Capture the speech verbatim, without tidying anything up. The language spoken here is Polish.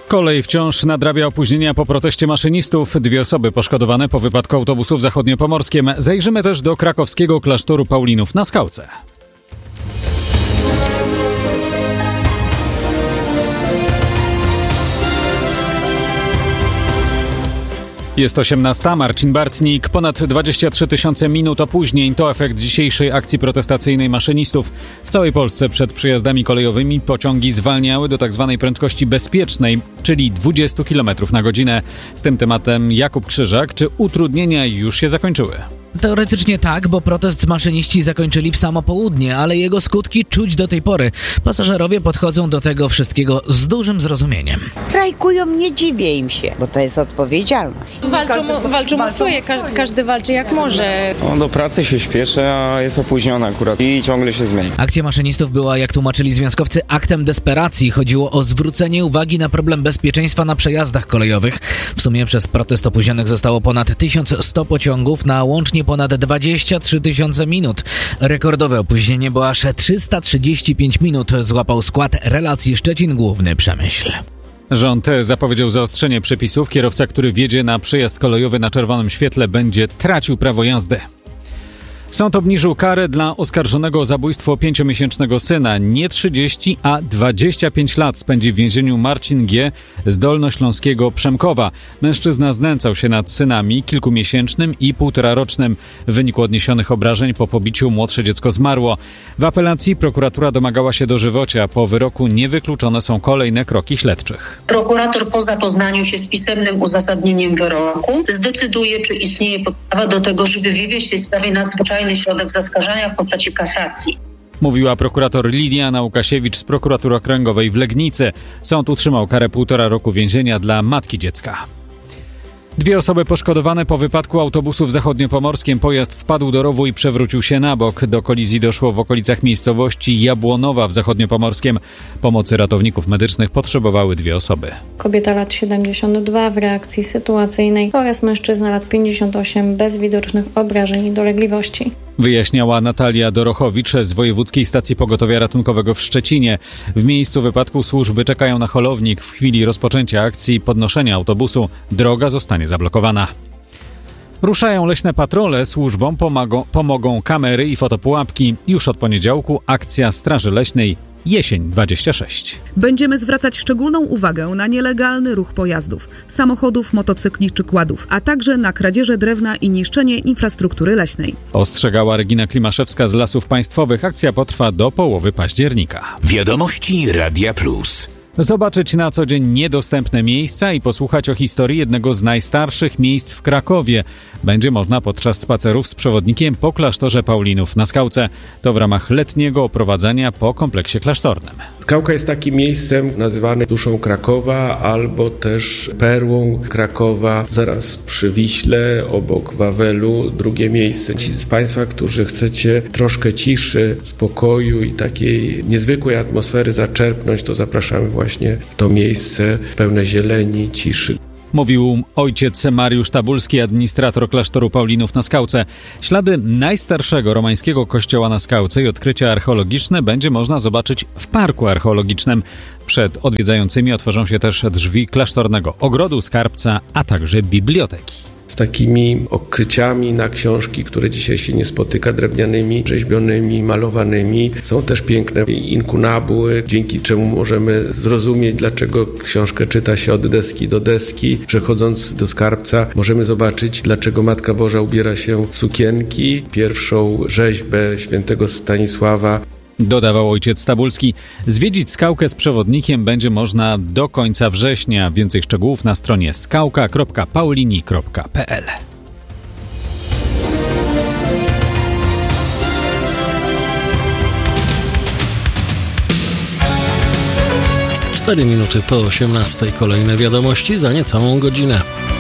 Kolej wciąż nadrabia opóźnienia po proteście maszynistów. Dwie osoby poszkodowane po wypadku autobusu w Zachodniopomorskiem. Zajrzymy też do krakowskiego klasztoru Paulinów na Skałce. Jest osiemnasta, Marcin Bartnik. Ponad dwadzieścia trzy tysiące minut opóźnień to efekt dzisiejszej akcji protestacyjnej maszynistów. W całej Polsce przed przejazdami kolejowymi pociągi zwalniały do tzw. prędkości bezpiecznej, czyli dwadzieścia kilometrów na godzinę. Z tym tematem Jakub Krzyżak. Czy utrudnienia już się zakończyły? Teoretycznie tak, bo protest maszyniści zakończyli w samo południe, ale jego skutki czuć do tej pory. Pasażerowie podchodzą do tego wszystkiego z dużym zrozumieniem. Strajkują, nie dziwię im się, bo to jest odpowiedzialność. Walczą, walczą o swoje, każdy, każdy walczy jak może. No, do pracy się śpieszy, a jest opóźniona akurat i ciągle się zmienia. Akcja maszynistów była, jak tłumaczyli związkowcy, aktem desperacji. Chodziło o zwrócenie uwagi na problem bezpieczeństwa na przejazdach kolejowych. W sumie przez protest opóźnionych zostało ponad tysiąc sto pociągów na łącznie ponad dwadzieścia trzy tysiące minut. Rekordowe opóźnienie, bo aż trzysta trzydzieści pięć minut złapał skład relacji Szczecin Główny Przemyśl. Rząd zapowiedział zaostrzenie przepisów. Kierowca, który wjedzie na przejazd kolejowy na czerwonym świetle, będzie tracił prawo jazdy. Sąd obniżył karę dla oskarżonego o zabójstwo pięciomiesięcznego syna. Nie trzydzieści, a dwadzieścia pięć lat spędzi w więzieniu Marcin G. z dolnośląskiego Przemkowa. Mężczyzna znęcał się nad synami kilkumiesięcznym i półtorarocznym. W wyniku odniesionych obrażeń po pobiciu młodsze dziecko zmarło. W apelacji prokuratura domagała się dożywocia. Po wyroku niewykluczone są kolejne kroki śledczych. Prokurator po zapoznaniu się z pisemnym uzasadnieniem wyroku zdecyduje, czy istnieje podstawa do tego, żeby wywieźć w tej sprawie nadzwyczajny środek zaskarżenia w postaci kasacji. Mówiła prokurator Liliana Łukasiewicz z prokuratury okręgowej w Legnicy. Sąd utrzymał karę półtora roku więzienia dla matki dziecka. Dwie osoby poszkodowane po wypadku autobusu w Zachodniopomorskiem. Pojazd wpadł do rowu i przewrócił się na bok. Do kolizji doszło w okolicach miejscowości Jabłonowa w Zachodniopomorskiem. Pomocy ratowników medycznych potrzebowały dwie osoby. Kobieta lat siedemdziesiąt dwa w reakcji sytuacyjnej oraz mężczyzna lat pięćdziesiąt osiem bez widocznych obrażeń i dolegliwości. Wyjaśniała Natalia Dorochowicz z Wojewódzkiej Stacji Pogotowia Ratunkowego w Szczecinie. W miejscu wypadku służby czekają na holownik. W chwili rozpoczęcia akcji podnoszenia autobusu droga zostanie zablokowana. Ruszają leśne patrole, służbom pomagą, pomogą kamery i fotopułapki. Już od poniedziałku akcja Straży Leśnej Jesień dwadzieścia sześć. Będziemy zwracać szczególną uwagę na nielegalny ruch pojazdów, samochodów, motocykli czy kładów, a także na kradzieże drewna i niszczenie infrastruktury leśnej. Ostrzegała Regina Klimaszewska z Lasów Państwowych. Akcja potrwa do połowy października. Wiadomości Radia Plus. Zobaczyć na co dzień niedostępne miejsca i posłuchać o historii jednego z najstarszych miejsc w Krakowie. Będzie można podczas spacerów z przewodnikiem po klasztorze Paulinów na Skałce. To w ramach letniego oprowadzenia po kompleksie klasztornym. Skałka jest takim miejscem nazywane duszą Krakowa albo też perłą Krakowa. Zaraz przy Wiśle, obok Wawelu, drugie miejsce. Ci z Państwa, którzy chcecie troszkę ciszy, spokoju i takiej niezwykłej atmosfery zaczerpnąć, to zapraszamy właśnie właśnie w to miejsce pełne zieleni, ciszy. Mówił ojciec Mariusz Tabulski, administrator klasztoru Paulinów na Skałce. Ślady najstarszego romańskiego kościoła na Skałce i odkrycia archeologiczne będzie można zobaczyć w parku archeologicznym. Przed odwiedzającymi otworzą się też drzwi klasztornego ogrodu, skarbca, a także biblioteki. Z takimi okryciami na książki, które dzisiaj się nie spotyka, drewnianymi, rzeźbionymi, malowanymi. Są też piękne inkunabuły, dzięki czemu możemy zrozumieć, dlaczego książkę czyta się od deski do deski. Przechodząc do skarbca, możemy zobaczyć, dlaczego Matka Boża ubiera się w sukienki. Pierwszą rzeźbę świętego Stanisława. Dodawał ojciec Tabulski. Zwiedzić Skałkę z przewodnikiem będzie można do końca września. Więcej szczegółów na stronie skałka kropka paulini kropka p l. Cztery minuty po osiemnastej. Kolejne wiadomości za niecałą godzinę.